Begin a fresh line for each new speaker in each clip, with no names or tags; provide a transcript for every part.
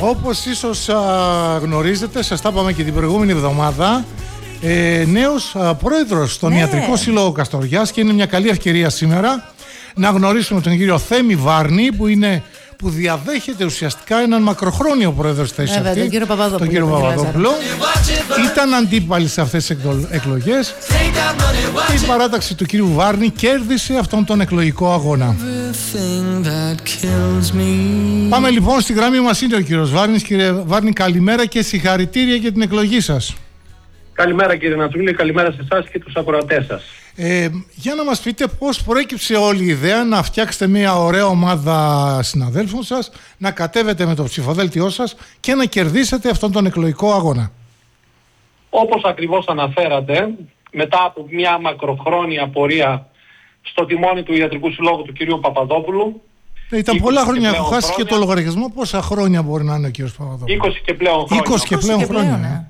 Όπως ίσως γνωρίζετε, σας τα είπαμε και την προηγούμενη εβδομάδα, νέος πρόεδρος στον Ιατρικό Σύλλογο Καστοριάς, και είναι μια καλή ευκαιρία σήμερα να γνωρίσουμε τον κύριο Θέμη Βάρνη, που διαδέχεται ουσιαστικά έναν μακροχρόνιο πρόεδρο στη θέση αυτή, τον κύριο Παπαδόπουλο. Ήταν αντίπαλοι σε αυτές τις εκλογές και η παράταξη του κύριου Βάρνη κέρδισε αυτόν τον εκλογικό αγώνα. Πάμε λοιπόν, στη γραμμή μας είναι ο κύριος Βάρνης. Κύριε Βάρνη, καλημέρα και συγχαρητήρια για την εκλογή σας.
Καλημέρα κύριε Νατσούλη, καλημέρα σε εσάς και τους ακροατές σας.
Για να μας πείτε πώς προέκυψε όλη η ιδέα να φτιάξετε μια ωραία ομάδα συναδέλφων σας, να κατέβετε με το ψηφοδέλτιό σας και να κερδίσετε αυτόν τον εκλογικό αγώνα.
Όπως ακριβώς αναφέρατε, μετά από μια μακροχρόνια πορεία στο τιμόνι του Ιατρικού Συλλόγου του κυρίου Παπαδόπουλου.
Ήταν πολλά χρόνια, έχω χάσει και το λογαριασμό. Πόσα χρόνια μπορεί να είναι ο κύριος Παπαδόπουλος?
20 και πλέον χρόνια.
20 και πλέον χρόνια, ναι.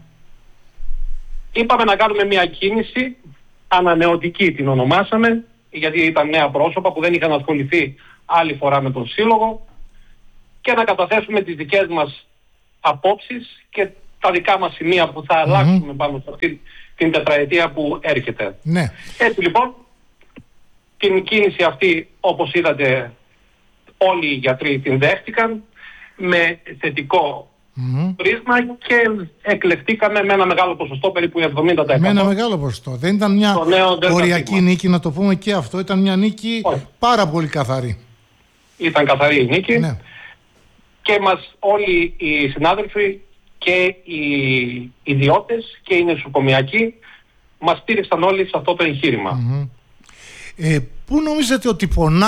Είπαμε να κάνουμε μια κίνηση, ανανεωτική την ονομάσαμε, γιατί ήταν νέα πρόσωπα που δεν είχαν ασχοληθεί άλλη φορά με τον Σύλλογο, και να καταθέσουμε τις δικές μας απόψεις και τα δικά μας σημεία που θα αλλάξουμε πάνω σε αυτή την τετραετία που έρχεται.
Ναι.
Έτσι λοιπόν, την κίνηση αυτή, όπως είδατε, όλοι οι γιατροί την δέχτηκαν με θετικό πρίσμα και εκλεχτήκαμε με ένα μεγάλο ποσοστό, περίπου 70%. Με
ένα μεγάλο ποσοστό. Δεν ήταν μια οριακή νίκη, να το πούμε και αυτό. Ήταν μια νίκη πάρα πολύ καθαρή.
Ήταν καθαρή η νίκη.
Ναι.
Και μας όλοι οι συνάδελφοι και οι ιδιώτες και οι νοσοκομιακοί μας στήριξαν όλοι σε αυτό το εγχείρημα.
Πού νομίζετε ότι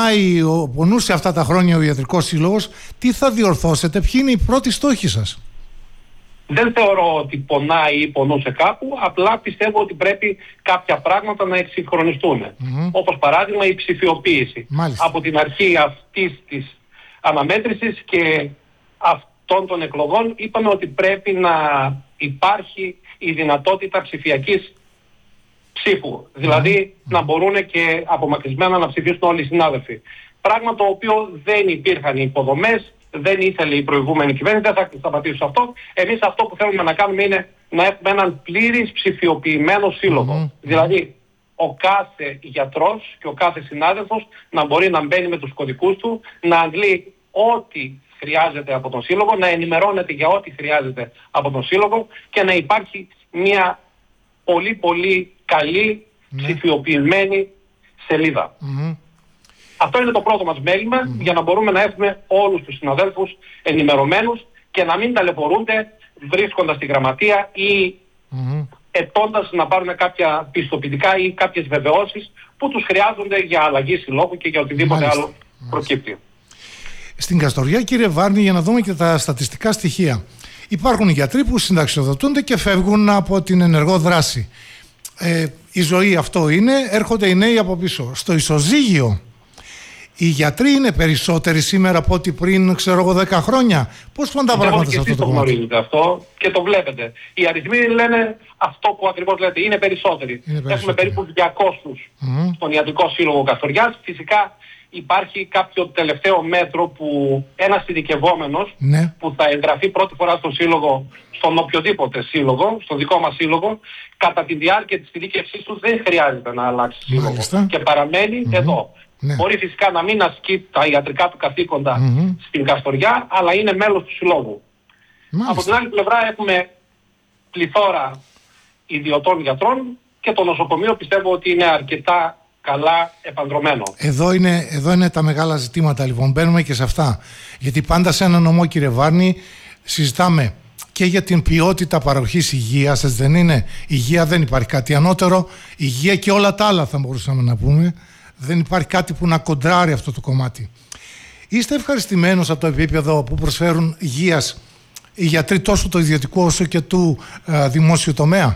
πονούσε αυτά τα χρόνια ο Ιατρικός Σύλλογος, τι θα διορθώσετε, ποιοι είναι οι πρώτοι στόχοι σας?
Δεν θεωρώ ότι πονάει ή πονούσε κάπου, απλά πιστεύω ότι πρέπει κάποια πράγματα να εξυγχρονιστούν. Όπως παράδειγμα η ψηφιοποίηση.
Μάλιστα.
Από την αρχή αυτής της αναμέτρησης και αυτών των εκλογών είπαμε ότι πρέπει να υπάρχει η δυνατότητα ψηφιακής ψήφου. Δηλαδή να μπορούν και απομακρυσμένα να ψηφίσουν όλοι οι συνάδελφοι. Πράγμα το οποίο δεν υπήρχαν οι υποδομές, δεν ήθελε η προηγούμενη κυβέρνηση, δεν θα σταματήσω σε αυτό. Εμείς αυτό που θέλουμε να κάνουμε είναι να έχουμε έναν πλήρης ψηφιοποιημένο σύλλογο. Δηλαδή ο κάθε γιατρός και ο κάθε συνάδελφος να μπορεί να μπαίνει με τους κωδικούς του, να αντλεί ό,τι χρειάζεται από τον σύλλογο, να ενημερώνεται για ό,τι χρειάζεται από τον σύλλογο και να υπάρχει μια πολύ πολύ καλή ψηφιοποιημένη σελίδα. Αυτό είναι το πρώτο μας μέλημα, για να μπορούμε να έχουμε όλους τους συναδέλφους ενημερωμένους και να μην ταλαιπωρούνται βρίσκοντας τη γραμματεία ή ετώντας να πάρουν κάποια πιστοποιητικά ή κάποιες βεβαιώσεις που τους χρειάζονται για αλλαγή συλλόγου και για οτιδήποτε άλλο προκύπτει. Στην
Καστοριά, κύριε Βάρνη, για να δούμε και τα στατιστικά στοιχεία. Υπάρχουν γιατροί που συνταξιοδοτούνται και φεύγουν από την ενεργό δράση. Η ζωή αυτό είναι, έρχονται οι νέοι από πίσω. Στο ισοζύγιο, οι γιατροί είναι περισσότεροι σήμερα από ό,τι πριν, ξέρω εγώ, 10 χρόνια. Πώς πάνε τα πράγματα σε αυτό το κομμάτι?
Γνωρίζετε αυτό και το βλέπετε. Οι αριθμοί λένε αυτό που ακριβώς λέτε, είναι περισσότεροι. Έχουμε περίπου 200 στον Ιατρικό Σύλλογο Καστοριάς. Φυσικά υπάρχει κάποιο τελευταίο μέτρο που ένας ειδικευόμενος που θα εγγραφεί πρώτη φορά στον σύλλογο, στον οποιοδήποτε σύλλογο, στον δικό μας σύλλογο, κατά τη διάρκεια της ειδίκευσής του δεν χρειάζεται να αλλάξει σύλλογο και παραμένει εδώ. Μπορεί φυσικά να μην ασκεί τα ιατρικά του καθήκοντα στην Καστοριά, αλλά είναι μέλος του συλλόγου. Από την άλλη πλευρά έχουμε πληθώρα ιδιωτών γιατρών και το νοσοκομείο πιστεύω ότι είναι αρκετά καλά επανδρωμένο.
Εδώ είναι τα μεγάλα ζητήματα, λοιπόν. Μπαίνουμε και σε αυτά. Γιατί πάντα σε ένα νομό, κύριε Βάρνη, συζητάμε και για την ποιότητα παροχής υγείας. Έτσι δεν είναι? Υγεία, δεν υπάρχει κάτι ανώτερο. Υγεία και όλα τα άλλα θα μπορούσαμε να πούμε. Δεν υπάρχει κάτι που να κοντράρει αυτό το κομμάτι. Είστε ευχαριστημένος από το επίπεδο που προσφέρουν υγείας οι γιατροί, τόσο το ιδιωτικό όσο και του δημόσιου τομέα?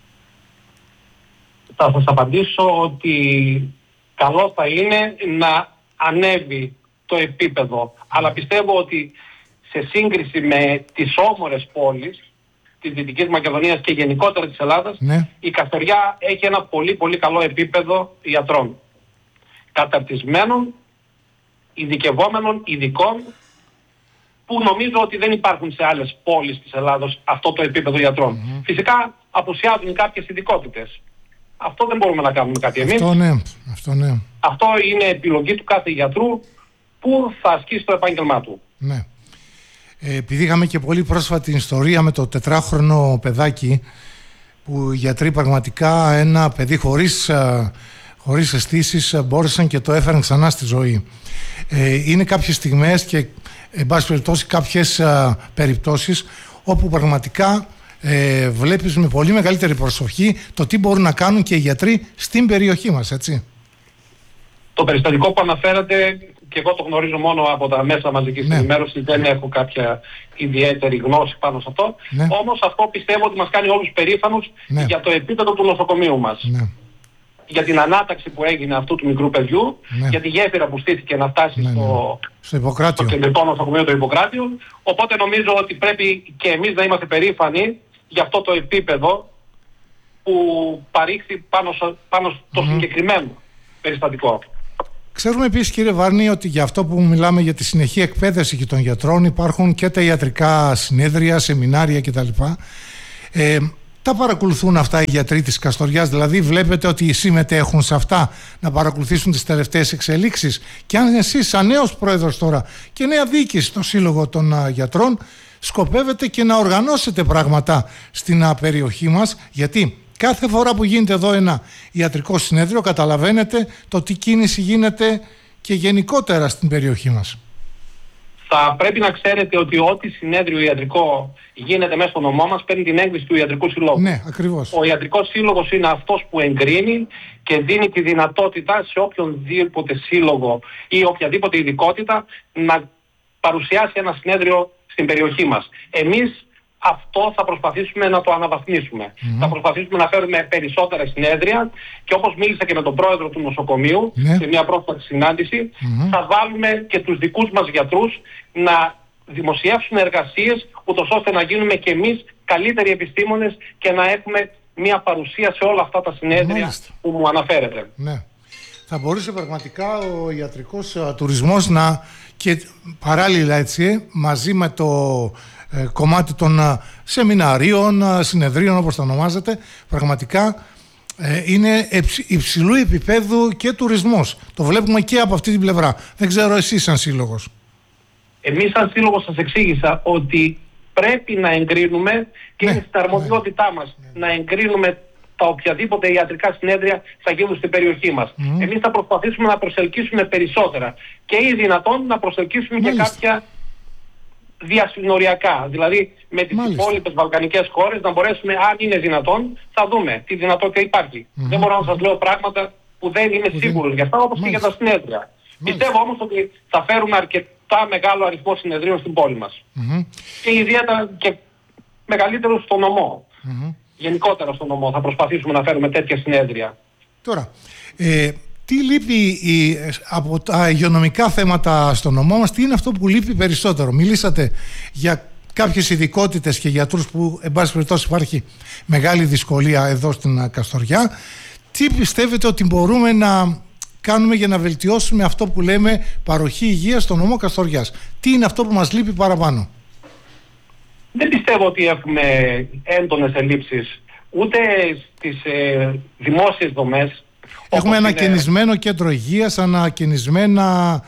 Θα σας απαντήσω ότι καλό θα είναι να ανέβει το επίπεδο. Αλλά πιστεύω ότι σε σύγκριση με τις όμορες πόλεις της Δυτικής Μακεδονίας και γενικότερα της Ελλάδας, η Καστοριά έχει ένα πολύ πολύ καλό επίπεδο γιατρών. Καταρτισμένων, ειδικευόμενων, ειδικών που νομίζω ότι δεν υπάρχουν σε άλλες πόλεις της Ελλάδος αυτό το επίπεδο γιατρών. Φυσικά απουσιάζουν κάποιες ειδικότητες. Αυτό δεν μπορούμε να κάνουμε κάτι εμείς.
Αυτό ναι.
Αυτό είναι επιλογή του κάθε γιατρού που θα ασκήσει το επάγγελμά του.
Ναι. Επειδή είχαμε και πολύ πρόσφατη ιστορία με το 4χρονο παιδάκι, που οι γιατροί πραγματικά ένα παιδί χωρίς αισθήσεις μπόρεσαν και το έφεραν ξανά στη ζωή. Είναι κάποιες στιγμές και εν πάση περιπτώσει κάποιες περιπτώσεις όπου πραγματικά βλέπεις με πολύ μεγαλύτερη προσοχή το τι μπορούν να κάνουν και οι γιατροί στην περιοχή μας, έτσι.
Το περιστατικό που αναφέρατε, και εγώ το γνωρίζω μόνο από τα μέσα μαζικής ενημέρωσης, δεν έχω κάποια ιδιαίτερη γνώση πάνω σε αυτό. Όμως αυτό πιστεύω ότι μας κάνει όλους περήφανους για το επίπεδο του νοσοκομείου μας. Για την ανάταξη που έγινε αυτού του μικρού παιδιού, για τη γέφυρα που στήθηκε να φτάσει στο κεντρικό νοσοκομείο του Ιπποκράτειου. Οπότε νομίζω ότι πρέπει και εμείς να είμαστε περήφανοι για αυτό το επίπεδο που παρήχθη πάνω στο συγκεκριμένο περιστατικό.
Ξέρουμε επίσης, κύριε Βάρνη, ότι για αυτό που μιλάμε για τη συνεχή εκπαίδευση και των γιατρών υπάρχουν και τα ιατρικά συνέδρια, σεμινάρια κτλ. Τα παρακολουθούν αυτά οι γιατροί της Καστοριάς, δηλαδή βλέπετε ότι συμμετέχουν σε αυτά να παρακολουθήσουν τις τελευταίες εξελίξεις? Και αν εσείς σαν νέος πρόεδρος τώρα και νέα διοίκηση στο Σύλλογο των Γιατρών σκοπεύετε και να οργανώσετε πράγματα στην περιοχή μας, γιατί κάθε φορά που γίνεται εδώ ένα ιατρικό συνέδριο καταλαβαίνετε το τι κίνηση γίνεται και γενικότερα στην περιοχή μας.
Θα πρέπει να ξέρετε ότι ό,τι συνέδριο ιατρικό γίνεται μέσα στο νομό μας παίρνει την έγκριση του Ιατρικού Συλλόγου.
Ναι, ακριβώς.
Ο Ιατρικός Σύλλογος είναι αυτός που εγκρίνει και δίνει τη δυνατότητα σε οποιονδήποτε σύλλογο ή οποιαδήποτε ειδικότητα να παρουσιάσει ένα συνέδριο στην περιοχή μας. Εμείς αυτό θα προσπαθήσουμε να το αναβαθμίσουμε. Θα προσπαθήσουμε να φέρουμε περισσότερα συνέδρια και όπως μίλησα και με τον πρόεδρο του νοσοκομείου σε μια πρόσφατη συνάντηση, θα βάλουμε και τους δικούς μας γιατρούς να δημοσιεύσουν εργασίες, ούτως ώστε να γίνουμε και εμείς καλύτεροι επιστήμονες και να έχουμε μια παρουσία σε όλα αυτά τα συνέδρια που μου αναφέρετε.
Ναι. Θα μπορούσε πραγματικά ο ιατρικός τουρισμός να, και παράλληλα έτσι, μαζί με το κομμάτι των σεμιναρίων, συνεδρίων όπως τα ονομάζετε, πραγματικά είναι υψηλού επίπεδου και τουρισμός. Το βλέπουμε και από αυτή την πλευρά. Δεν ξέρω εσείς σαν σύλλογος. Εμείς σαν σύλλογος σας εξήγησα ότι πρέπει να εγκρίνουμε και είναι στην αρμοδιότητά μας να εγκρίνουμε τα οποιαδήποτε ιατρικά συνέδρια θα γίνουν στην περιοχή μας. Εμείς θα προσπαθήσουμε να προσελκύσουμε περισσότερα και ή δυνατόν να προσελκύσουμε και κάποια διασυνοριακά, δηλαδή με τις υπόλοιπες βαλκανικές χώρες να μπορέσουμε, αν είναι δυνατόν, θα δούμε τι δυνατότητα υπάρχει. Δεν μπορώ να σας λέω πράγματα που δεν είμαι σίγουρος για αυτά, όπως και για τα συνέδρια. Πιστεύω όμως ότι θα φέρουμε αρκετά μεγάλο αριθμό συνεδρίων στην πόλη μας. Και ιδιαίτερα και μεγαλύτερο στο νομό. Γενικότερα στο νομό θα προσπαθήσουμε να φέρουμε τέτοια συνέδρια. Τώρα, τι λείπει από τα υγειονομικά θέματα στο νομό μας, τι είναι αυτό που λείπει περισσότερο? Μιλήσατε για κάποιες ειδικότητες και γιατρούς που εν πάση περιπτώσει υπάρχει μεγάλη δυσκολία εδώ στην Καστοριά. Τι πιστεύετε ότι μπορούμε να κάνουμε για να βελτιώσουμε αυτό που λέμε παροχή υγείας στο νομό Καστοριάς? Τι είναι αυτό που μας λείπει παραπάνω?
Δεν πιστεύω ότι έχουμε έντονες ελλείψεις ούτε στις δημόσιες δομές.
Έχουμε ανακαινισμένο κέντρο υγείας, ανακαινισμένα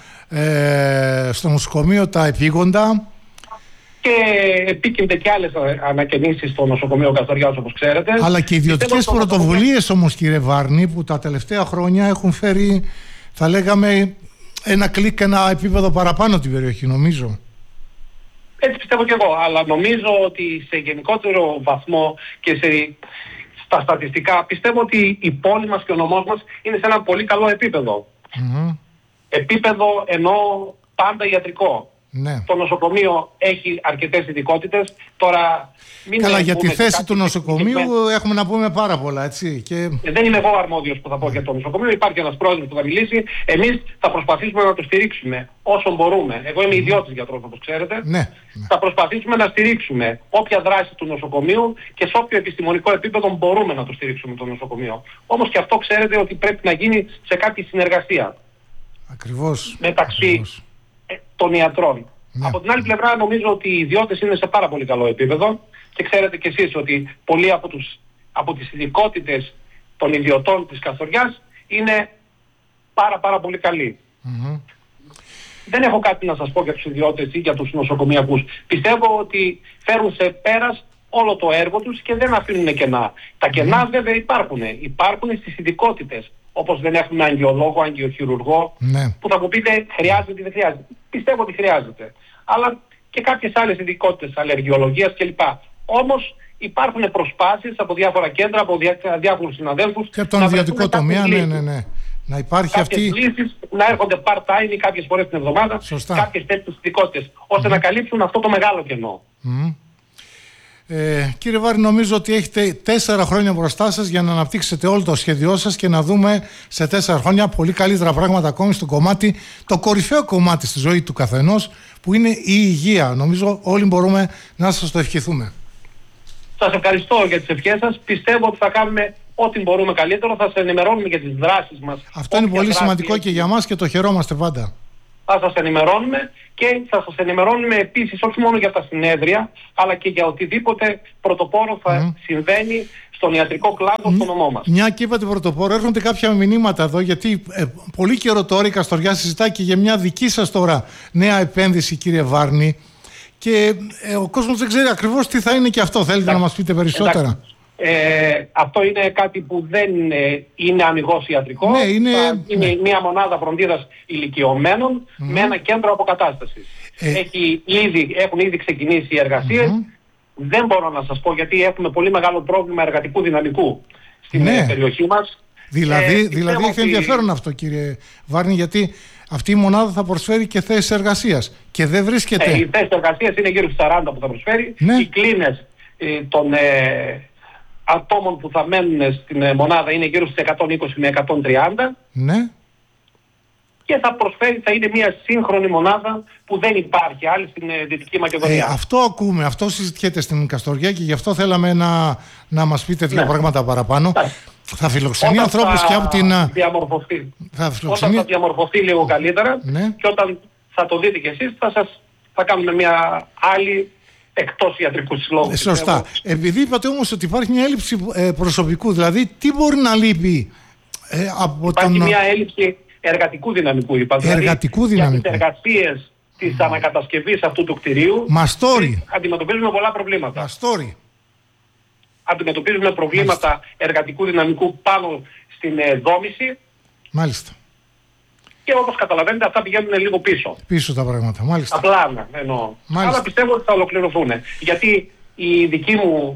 στο νοσοκομείο τα επίγοντα.
Και επίκυνται και άλλες ανακαινήσεις στο νοσοκομείο Καστοριάς, όπως ξέρετε.
Αλλά και ιδιωτικές πρωτοβουλίες όμως, κύριε Βάρνη, που τα τελευταία χρόνια έχουν φέρει, θα λέγαμε, ένα κλικ, ένα επίπεδο παραπάνω την περιοχή, νομίζω.
Έτσι πιστεύω και εγώ, αλλά νομίζω ότι σε γενικότερο βαθμό και στα στατιστικά πιστεύω ότι η πόλη μας και ο νομός μας είναι σε ένα πολύ καλό επίπεδο. Επίπεδο εννοώ πάντα ιατρικό. Το νοσοκομείο έχει αρκετές ειδικότητες. Τώρα,
καλά, για τη θέση του νοσοκομείου έχουμε να πούμε πάρα πολλά, έτσι. Και...
δεν είμαι εγώ αρμόδιος που θα πω για το νοσοκομείο. Υπάρχει ένας πρόεδρος που θα μιλήσει. Εμείς θα προσπαθήσουμε να το στηρίξουμε όσο μπορούμε. Εγώ είμαι ιδιώτης γιατρός, όπως ξέρετε. Θα προσπαθήσουμε να στηρίξουμε όποια δράση του νοσοκομείου και σε όποιο επιστημονικό επίπεδο μπορούμε να το στηρίξουμε το νοσοκομείο. Όμως και αυτό ξέρετε ότι πρέπει να γίνει σε κάποια συνεργασία.
Ακριβώς.
Μεταξύ των ιατρών.
Ναι.
Από την άλλη πλευρά νομίζω ότι οι ιδιώτες είναι σε πάρα πολύ καλό επίπεδο και ξέρετε κι εσείς ότι πολλοί από τις ειδικότητες των ιδιωτών της Καστοριάς είναι πάρα πολύ καλοί.
Mm-hmm.
Δεν έχω κάτι να σας πω για τους ιδιώτες ή για τους νοσοκομιακούς. Πιστεύω ότι φέρουν σε πέρας όλο το έργο τους και δεν αφήνουν κενά. Τα κενά βέβαια υπάρχουν. Υπάρχουν στις ειδικότητες. Όπως δεν έχουμε αγγιολόγο, αγγιοχειρουργό, που θα μου πείτε χρειάζεται ή δεν χρειάζεται. Πιστεύω ότι χρειάζεται. Αλλά και κάποιες άλλες ειδικότητες, αλλεργιολογίας κλπ. Όμως υπάρχουν προσπάθειες από διάφορα κέντρα, από διάφορους συναδέλφους.
Και από τον ιδιωτικό τομέα, ναι. Να υπάρχει
κάποιες λύσεις, να έρχονται part-time ή κάποιες φορές την εβδομάδα, κάποιες τέτοιες ειδικότητες, ώστε να καλύψουν αυτό το μεγάλο κενό.
Κύριε Βάρη, νομίζω ότι έχετε 4 χρόνια μπροστά σας για να αναπτύξετε όλο το σχέδιό σας και να δούμε σε 4 χρόνια πολύ καλύτερα πράγματα ακόμη στο κομμάτι, το κορυφαίο κομμάτι στη ζωή του καθενός, που είναι η υγεία. Νομίζω όλοι μπορούμε να σας το ευχηθούμε.
Σας ευχαριστώ για τις ευχές σας. Πιστεύω ότι θα κάνουμε ό,τι μπορούμε καλύτερο. Θα σας ενημερώνουμε για τις δράσεις μας.
Αυτό είναι πολύ σημαντικό και για μας και το χαιρόμαστε πάντα.
Θα σας ενημερώνουμε και θα σας ενημερώνουμε επίσης όχι μόνο για τα συνέδρια, αλλά και για οτιδήποτε πρωτοπόρο θα συμβαίνει στον ιατρικό κλάδο στο νομό μας.
Μια και είπατε πρωτοπόρο, έρχονται κάποια μηνύματα εδώ, γιατί πολύ καιρό τώρα η Καστοριά συζητάει και για μια δική σας τώρα νέα επένδυση, κύριε Βάρνη, και ο κόσμος δεν ξέρει ακριβώς τι θα είναι και αυτό. Θέλετε να μας πείτε περισσότερα?
Αυτό είναι κάτι που δεν είναι αμιγώς ιατρικό.
Ναι,
είναι μια μονάδα φροντίδας ηλικιωμένων με ένα κέντρο αποκατάστασης. Έχουν ήδη ξεκινήσει οι εργασίες. Δεν μπορώ να σας πω γιατί έχουμε πολύ μεγάλο πρόβλημα εργατικού δυναμικού στην περιοχή μας.
Δηλαδή έχει ενδιαφέρον αυτό, κύριε Βάρνη, γιατί αυτή η μονάδα θα προσφέρει και θέσεις εργασίας και δεν βρίσκεται...
Οι θέσεις εργασίας είναι γύρω στους 40 που θα προσφέρει. Οι κλίνες των ατόμων που θα μένουν στην μονάδα είναι γύρω στις 120 με 130.
Ναι.
Και θα είναι μια σύγχρονη μονάδα που δεν υπάρχει άλλη στην Δυτική Μακεδονία.
Αυτό ακούμε, αυτό συζητιέται στην Καστοριά και γι' αυτό θέλαμε να μας πείτε δύο πράγματα παραπάνω. Θα φιλοξενεί ανθρώπους και από την...
Όταν θα διαμορφωθεί λίγο καλύτερα και όταν θα το δείτε κι εσείς θα κάνουμε μια άλλη εκτός ιατρικού συλλόγου.
Σωστά. Επειδή είπατε όμως ότι υπάρχει μια έλλειψη προσωπικού, δηλαδή τι μπορεί να λείπει από
υπάρχει μια έλλειψη εργατικού δυναμικού,
εργατικού δυναμικού.
Για τις εργασίες της ανακατασκευής αυτού του κτηρίου αντιμετωπίζουμε πολλά προβλήματα. Αντιμετωπίζουμε προβλήματα εργατικού δυναμικού πάνω στην δόμηση.
Μάλιστα.
Και όπως καταλαβαίνετε αυτά πηγαίνουν λίγο πίσω.
Πίσω τα πράγματα, μάλιστα.
Απλά εννοώ. Αλλά πιστεύω ότι θα ολοκληρωθούν. Γιατί η δική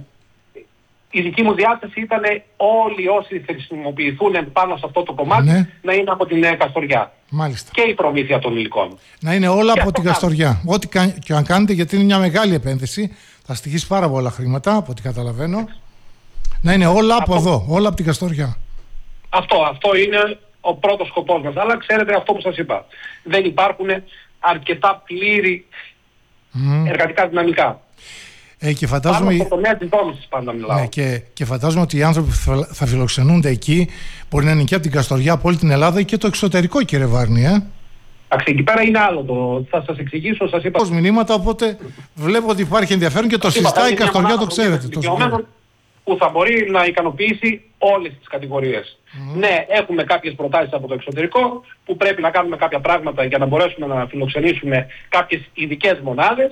μου διάθεση ήταν όλοι όσοι χρησιμοποιηθούν πάνω σε αυτό το κομμάτι να είναι από την Καστοριά.
Μάλιστα.
Και η προμήθεια των υλικών.
Να είναι όλα από την Καστοριά. Ό,τι και αν κάνετε, γιατί είναι μια μεγάλη επένδυση, θα στοιχήσει πάρα πολλά χρήματα από ό,τι καταλαβαίνω. Να είναι όλα από εδώ, όλα από την Καστοριά.
Αυτό είναι ο πρώτος σκοπός μας. Αλλά ξέρετε αυτό που σας είπα. Δεν υπάρχουν αρκετά πλήρη εργατικά δυναμικά.
Και φαντάζομαι...
Πάνω στο τομέα της δόμησης πάντα μιλάω.
Ναι, και φαντάζομαι ότι οι άνθρωποι που θα φιλοξενούνται εκεί μπορεί να είναι και από την Καστοριά, από όλη την Ελλάδα και το εξωτερικό, κύριε Βάρνη.
Εκεί πέρα είναι άλλο θα σας εξηγήσω, σας είπα...
Μηνύματα, οπότε βλέπω ότι υπάρχει ενδιαφέρον και το συζητάει η Καστοριά, το ξέρετε.
Που θα μπορεί να ικανοποιήσει όλες τις κατηγορίες. Ναι, έχουμε κάποιες προτάσεις από το εξωτερικό που πρέπει να κάνουμε κάποια πράγματα για να μπορέσουμε να φιλοξενήσουμε κάποιες ειδικές μονάδες.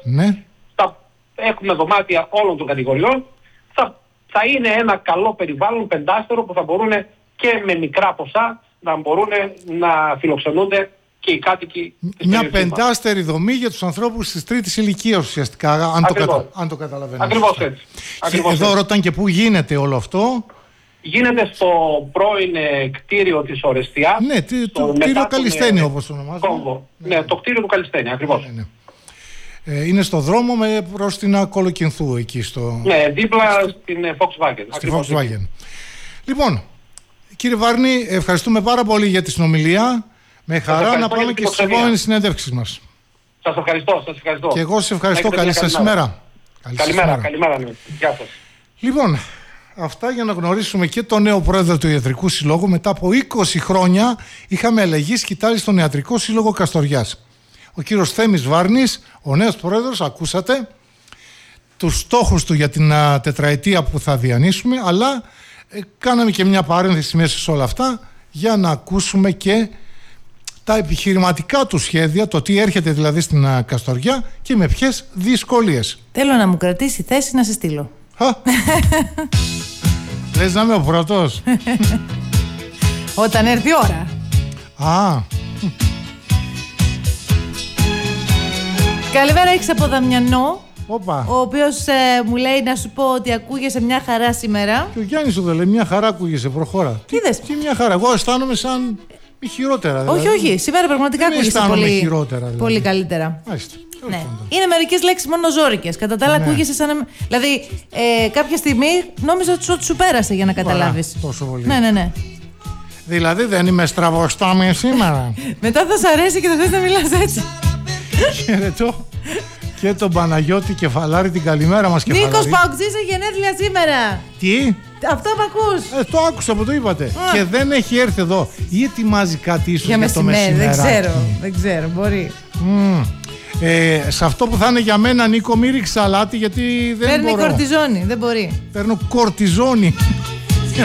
Έχουμε δωμάτια όλων των κατηγοριών. Θα είναι ένα καλό περιβάλλον πεντάστερο που θα μπορούν και με μικρά ποσά να μπορούν να φιλοξενούνται και οι κάτοικοι.
Μια πεντάστερη δομή για τους ανθρώπους της τρίτης ηλικίας ουσιαστικά, αν το καταλαβαίνω.
Ακριβώς έτσι.
Εδώ ρωτάνε και πού γίνεται όλο αυτό.
Γίνεται στο πρώην κτίριο της Ορεστιάς.
Ναι, το κτίριο Καλισθένη όπως ονομάζεται.
Ναι, το κτίριο του Καλισθένη, ακριβώς.
Είναι στο δρόμο προς την Κολοκυνθού εκεί στο...
Ναι, δίπλα στην Volkswagen.
Στη Volkswagen. Λοιπόν, κύριε Βάρνη, ευχαριστούμε πάρα πολύ για τη συνομιλία. Με χαρά να πάμε και στις επόμενες συνέντευξεις μας.
Σας ευχαριστώ.
Και εγώ σας ευχαριστώ. Καλή σας ημέρα.
Καλημέρα. Γεια σας.
Λοιπόν, αυτά για να γνωρίσουμε και τον νέο πρόεδρο του Ιατρικού Συλλόγου. Μετά από 20 χρόνια είχαμε αλλαγή σκητάλη στον Ιατρικό Σύλλογο Καστοριάς. ο κύριος Θέμης Βάρνης, ο νέος πρόεδρος. Ακούσατε τους στόχους του για την τετραετία που θα διανύσουμε, αλλά κάναμε και μια παρένθεση μέσα σε όλα αυτά για να ακούσουμε και τα επιχειρηματικά του σχέδια, το τι έρχεται δηλαδή στην Καστοριά και με ποιες δυσκολίες.
Θέλω να μου κρατήσει θέση να σε στείλω.
Λες να είμαι ο πρώτος?
Όταν έρθει η ώρα. Καλημέρα, έχεις από Δαμιανό.
Όπα.
Ο οποίος μου λέει να σου πω ότι ακούγεσαι μια χαρά σήμερα.
Και ο Γιάννης σου το λέει, μια χαρά ακούγεσαι, προχώρα. Τι μια χαρά, εγώ αισθάνομαι σαν χειρότερα δηλαδή.
Όχι, σήμερα πραγματικά ακούγεσαι
χειρότερα,
πολύ καλύτερα.
Μάλιστα.
Ναι. Είναι μερικές λέξεις μόνο ζώρικες. Κατά τα άλλα ακούγεσαι σαν. Δηλαδή, κάποια στιγμή νόμιζα ότι σου πέρασε για να καταλάβεις.
Τόσο πολύ.
Ναι.
Δηλαδή δεν είμαι στραβοστάμι σήμερα.
Μετά θα σ' αρέσει και θα θες να μιλάς έτσι.
Χαιρετώ και τον Παναγιώτη Κεφαλάρη, την καλημέρα μας, Κεφαλάρη.
Νίκος Παουτζής έχει γενέθλια σήμερα.
Τι?
Αυτό που ακούς.
Το άκουσα που το είπατε. Και δεν έχει έρθει εδώ. Ή ετοιμάζει κάτι ίσως για το
μεσημέρι. Δεν ξέρω, μπορεί.
Σε αυτό που θα είναι για μένα, Νίκο, μη ρίξει αλάτι, γιατί δεν μπορώ.
Παίρνει κορτιζόνη, δεν μπορεί.
Παίρνω κορτιζόνη.